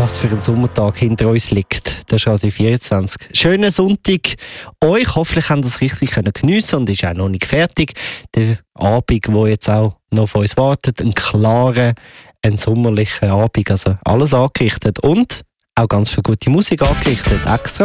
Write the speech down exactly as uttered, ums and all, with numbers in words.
was für ein Sommertag hinter uns liegt. Das ist Radio vierundzwanzig. Schönen Sonntag euch. Hoffentlich habt ihr es richtig geniessen und ist auch noch nicht fertig. Der Abend, der jetzt auch noch auf uns wartet, ein klarer, ein sommerlicher Abend. Also alles angerichtet und auch ganz viel gute Musik angerichtet. Extra